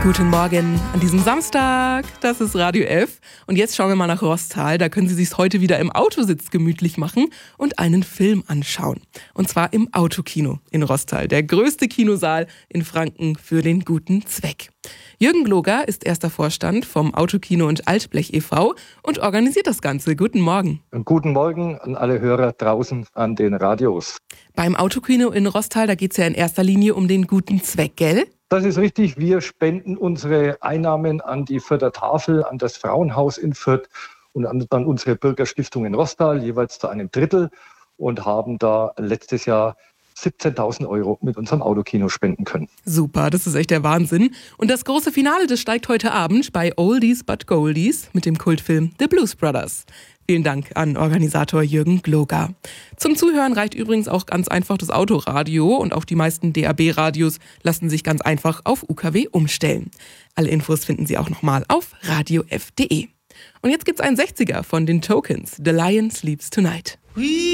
Guten Morgen an diesem Samstag, das ist Radio F. Und jetzt schauen wir mal nach Rostal, da können Sie sich heute wieder im Autositz gemütlich machen und einen Film anschauen. Und zwar im Autokino in Rostal, der größte Kinosaal in Franken für den guten Zweck. Jürgen Gloger ist erster Vorstand vom Autokino und Altblech e.V. und organisiert das Ganze. Guten Morgen. Guten Morgen an alle Hörer draußen an den Radios. Beim Autokino in Rostal, da geht es ja in erster Linie um den guten Zweck, gell? Das ist richtig. Wir spenden unsere Einnahmen an die Fürther Tafel, an das Frauenhaus in Fürth und an dann unsere Bürgerstiftung in Rostal, jeweils zu einem Drittel, und haben da letztes Jahr 17.000 € mit unserem Autokino spenden können. Super, das ist echt der Wahnsinn. Und das große Finale, das steigt heute Abend bei Oldies but Goldies mit dem Kultfilm The Blues Brothers. Vielen Dank an Organisator Jürgen Gloger. Zum Zuhören reicht übrigens auch ganz einfach das Autoradio und auch die meisten DAB-Radios lassen sich ganz einfach auf UKW umstellen. Alle Infos finden Sie auch nochmal auf radiof.de. Und jetzt gibt's einen 60er von den Tokens, The Lion Sleeps Tonight.